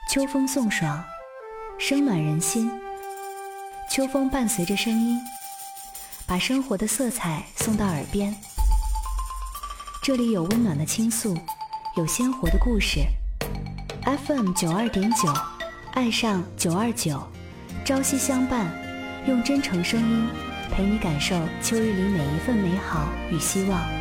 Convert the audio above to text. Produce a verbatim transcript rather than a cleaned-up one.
秋风送爽，声暖人心。秋风伴随着声音，把生活的色彩送到耳边。这里有温暖的倾诉，有鲜活的故事。F M 九二点九，爱上九二九，朝夕相伴，用真诚声音陪你感受秋日里每一份美好与希望。